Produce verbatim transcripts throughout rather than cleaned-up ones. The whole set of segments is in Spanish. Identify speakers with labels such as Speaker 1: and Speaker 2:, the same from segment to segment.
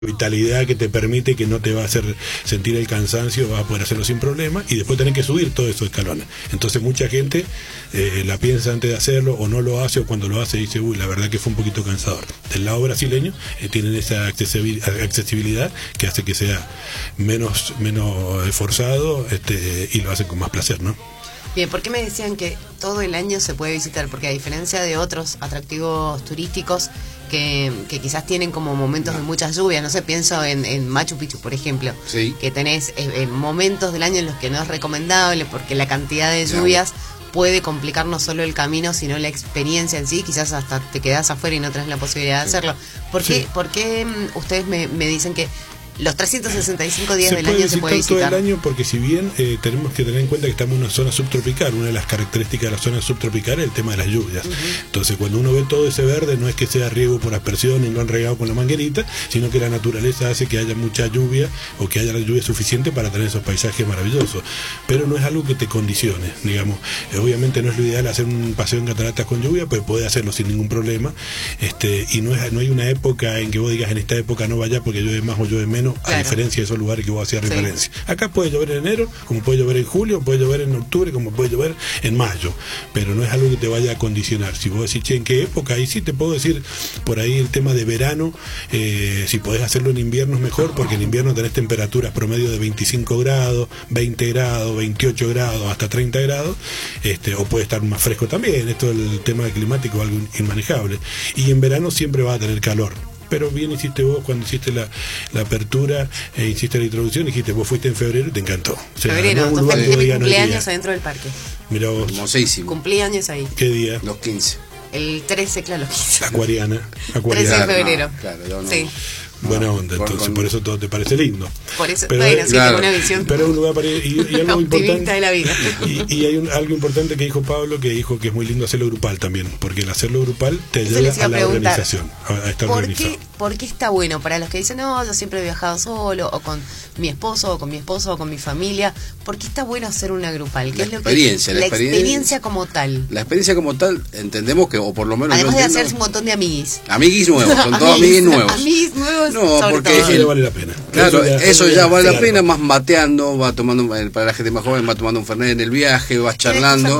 Speaker 1: vitalidad que te permite, que no te va a hacer sentir el cansancio, vas a poder hacerlo sin problema, y después tenés que subir todos esos escalones. Entonces mucha gente eh, la piensa antes de hacerlo, o no lo hace, o cuando lo hace dice, uy, la verdad que fue un poquito cansador. Del lado brasileño eh, tienen esa accesibilidad que hace que sea menos, menos esforzado, este, y lo hacen con más placer, ¿no?
Speaker 2: Bien, ¿por qué me decían que todo el año se puede visitar? Porque a diferencia de otros atractivos turísticos que, que quizás tienen como momentos de muchas lluvias, no sé, pienso en, en Machu Picchu, por ejemplo,
Speaker 3: sí,
Speaker 2: que tenés eh, momentos del año en los que no es recomendable porque la cantidad de lluvias puede complicar no solo el camino, sino la experiencia en sí, quizás hasta te quedás afuera y no tenés la posibilidad de hacerlo. ¿Por qué,
Speaker 1: sí.
Speaker 2: ¿por qué ustedes me, me dicen que los trescientos sesenta y cinco días
Speaker 1: se
Speaker 2: del año se puede visitar?
Speaker 1: todo el año, porque si bien eh, tenemos que tener en cuenta que estamos en una zona subtropical, una de las características de la zona subtropical es el tema de las lluvias. Uh-huh. Entonces cuando uno ve todo ese verde, no es que sea riego por aspersión y lo han regado con la manguerita, sino que la naturaleza hace que haya mucha lluvia, o que haya la lluvia suficiente para tener esos paisajes maravillosos. Pero no es algo que te condicione, digamos. Eh, obviamente no es lo ideal hacer un paseo en cataratas con lluvia, pero puede hacerlo sin ningún problema. Este, y no es no hay una época en que vos digas, en esta época no vaya porque llueve más o llueve menos, claro, a diferencia de esos lugares que vos hacías referencia. Sí. Acá puede llover en enero, como puede llover en julio, puede llover en octubre, como puede llover en mayo, pero no es algo que te vaya a condicionar. Si vos decís, che, ¿en qué época? Ahí sí te puedo decir, por ahí el tema de verano, eh, si podés hacerlo en invierno es mejor, porque en invierno tenés temperaturas promedio de veinticinco grados, veinte grados, veintiocho grados, hasta treinta grados, este, o puede estar más fresco también. Esto el tema climático es algo inmanejable. Y en verano siempre vas a tener calor. Pero bien hiciste vos cuando hiciste la, la apertura, eh, hiciste la introducción, dijiste, vos fuiste en febrero y te encantó. O sea,
Speaker 2: febrero,
Speaker 1: no,
Speaker 2: tú fuiste mi
Speaker 1: diga,
Speaker 2: cumpleaños
Speaker 1: no
Speaker 2: adentro del parque.
Speaker 1: Mirá vos.
Speaker 3: Hermosísimo.
Speaker 2: Cumplí años ahí.
Speaker 1: ¿Qué día?
Speaker 3: Los quince.
Speaker 2: El trece, claro, los quince.
Speaker 1: Acuariana.
Speaker 2: Acuariana. trece de febrero.
Speaker 3: No, claro, yo no.
Speaker 2: Sí.
Speaker 1: Buena onda, entonces con, con, por eso todo te parece lindo.
Speaker 2: Por eso,
Speaker 1: pero,
Speaker 2: bueno, sí,
Speaker 3: claro,
Speaker 2: tengo una visión.
Speaker 1: Pero es un lugar para ir, y, y algo importante
Speaker 2: de la vida.
Speaker 1: Y, y hay un, algo importante que dijo Pablo, que dijo que es muy lindo hacerlo grupal también, porque el hacerlo grupal te
Speaker 2: eso
Speaker 1: ayuda a, a la
Speaker 2: preguntar.
Speaker 1: organización, a, a estar
Speaker 2: ¿Por
Speaker 1: organizado.
Speaker 2: Qué, ¿Por qué está bueno? Para los que dicen, no, yo siempre he viajado solo, o con mi esposo, o con mi esposo, o con mi familia, ¿por qué está bueno hacer una grupal? ¿Qué
Speaker 3: la
Speaker 2: es lo
Speaker 3: experiencia,
Speaker 2: que,
Speaker 3: la,
Speaker 2: la
Speaker 3: experiencia,
Speaker 2: experiencia como tal.
Speaker 3: La experiencia como tal, entendemos que, o por lo menos
Speaker 2: además de
Speaker 3: entiendo,
Speaker 2: hacerse un montón de amiguis.
Speaker 3: Amiguis nuevos, son todos amiguis nuevos.
Speaker 2: Amiguis nuevos,
Speaker 3: no, porque
Speaker 2: todo.
Speaker 1: Eso ya vale la pena.
Speaker 3: Claro, eso ya, eso ya vale
Speaker 1: claro.
Speaker 3: la pena, más mateando, va tomando, para la gente más joven, va tomando un fernet en el viaje, vas charlando.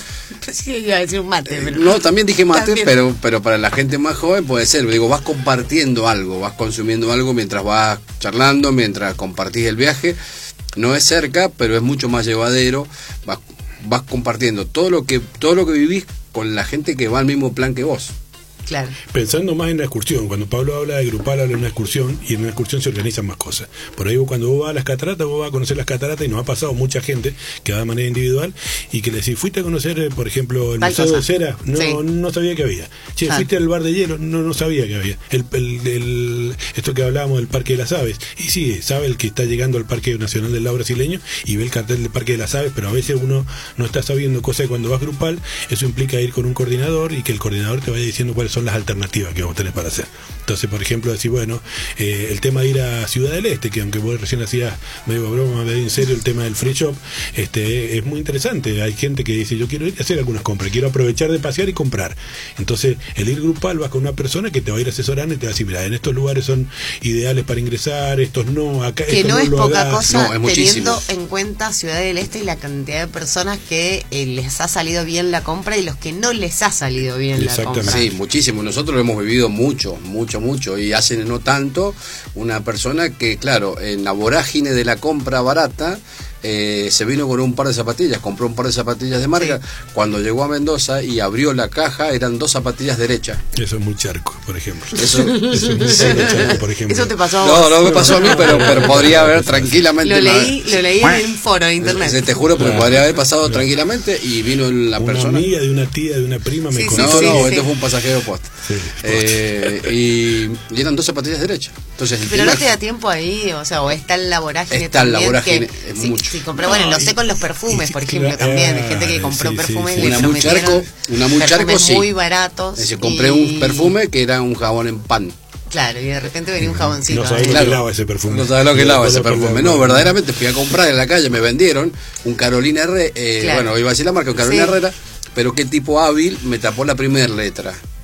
Speaker 2: Sí, iba a decir un mate, pero...
Speaker 3: No, también dije mate,
Speaker 2: también.
Speaker 3: pero pero para la gente más joven puede ser, digo, vas compartiendo algo, vas consumiendo algo mientras vas charlando, mientras compartís el viaje. No es cerca, pero es mucho más llevadero, vas, vas compartiendo todo lo que todo lo que vivís con la gente que va al mismo plan que vos.
Speaker 2: Claro.
Speaker 1: Pensando más en la excursión, cuando Pablo habla de grupal, habla de una excursión, y en una excursión se organizan más cosas. Por ahí cuando vos vas a las cataratas, vos vas a conocer las cataratas, y nos ha pasado mucha gente que va de manera individual y que le decís, ¿fuiste a conocer, por ejemplo, el Museo de Cera? No, sí. no sabía que había. Che, ah. ¿fuiste al bar de hielo? No, no sabía que había. El, el, el, esto que hablábamos del Parque de las Aves. Y sí, sabe el que está llegando al Parque Nacional del Lago Brasileño y ve el cartel del Parque de las Aves, pero a veces uno no está sabiendo cosas de cuando vas grupal. Eso implica ir con un coordinador y que el coordinador te vaya diciendo cuáles son las alternativas que vos tenés para hacer. Entonces, por ejemplo, decir, bueno, eh, el tema de ir a Ciudad del Este, que aunque vos recién hacías medio broma, medio en serio el tema del free shop, este, es muy interesante. Hay gente que dice, yo quiero ir a hacer algunas compras, quiero aprovechar de pasear y comprar. Entonces, el ir grupal, vas con una persona que te va a ir asesorando y te va a decir, mira, en estos lugares son ideales para ingresar, estos no, acá
Speaker 2: que
Speaker 1: esto
Speaker 2: no,
Speaker 1: no
Speaker 2: es
Speaker 1: lo
Speaker 2: poca
Speaker 1: hagas.
Speaker 2: cosa,
Speaker 3: no, es
Speaker 2: teniendo
Speaker 3: muchísimo.
Speaker 2: en cuenta Ciudad del Este y la cantidad de personas que eh, les ha salido bien la compra y los que no les ha salido bien la compra.
Speaker 3: Sí, muchísimo. Nosotros lo hemos vivido mucho, mucho, mucho, y hace no tanto una persona que, claro, en la vorágine de la compra barata, eh, se vino con un par de zapatillas, compró un par de zapatillas de marca, sí. Cuando llegó a Mendoza y abrió la caja, eran dos zapatillas derechas.
Speaker 1: Eso es muy charco, por ejemplo.
Speaker 3: Eso,
Speaker 1: Eso es muy charco, por ejemplo.
Speaker 2: Eso te pasó a
Speaker 3: vos. No, no me
Speaker 2: no,
Speaker 3: pasó a mí, pero, pero podría haber tranquilamente...
Speaker 2: Lo leí, lo leí en un foro de internet.
Speaker 3: Sí, te juro, porque
Speaker 1: claro,
Speaker 3: podría haber pasado
Speaker 1: claro.
Speaker 3: tranquilamente y vino la
Speaker 1: una
Speaker 3: persona...
Speaker 1: Una amiga de una tía, de una prima, me
Speaker 2: sí,
Speaker 1: contó.
Speaker 3: No,
Speaker 2: sí,
Speaker 3: no,
Speaker 2: sí,
Speaker 3: este
Speaker 2: sí.
Speaker 3: fue un pasajero posta.
Speaker 1: Sí,
Speaker 3: eh, y, y eran dos zapatillas derechas. Entonces,
Speaker 2: pero no te da tiempo ahí, o sea, o está en la vorágine.
Speaker 3: Está en la vorágine,
Speaker 2: que,
Speaker 3: es
Speaker 2: si,
Speaker 3: mucho.
Speaker 2: Si compré, bueno, lo sé con los perfumes, por ejemplo,
Speaker 1: claro,
Speaker 2: también. Hay gente que compró
Speaker 1: sí,
Speaker 2: perfumes
Speaker 1: sí,
Speaker 2: y
Speaker 1: sí.
Speaker 2: le
Speaker 3: Una
Speaker 2: prometieron
Speaker 3: mucharco, una mucharco, sí.
Speaker 2: muy baratos.
Speaker 3: Se compré
Speaker 2: y...
Speaker 3: un perfume que era un jabón en pan.
Speaker 2: Claro, y de repente venía un jaboncito.
Speaker 1: No sabés lo
Speaker 3: claro.
Speaker 1: que lava ese perfume.
Speaker 3: No sabés lo que lava ese perfume. No,
Speaker 1: no,
Speaker 3: verdaderamente fui a comprar en la calle, me vendieron un Carolina Herrera, eh,
Speaker 2: claro.
Speaker 3: bueno, iba a decir la marca, un Carolina
Speaker 2: sí.
Speaker 3: Herrera, pero qué tipo hábil me tapó la primera letra.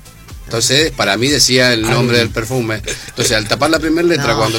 Speaker 3: Entonces, para mí decía el nombre
Speaker 1: Ay.
Speaker 3: del perfume. Entonces, al tapar la primera letra,
Speaker 2: No.
Speaker 3: cuando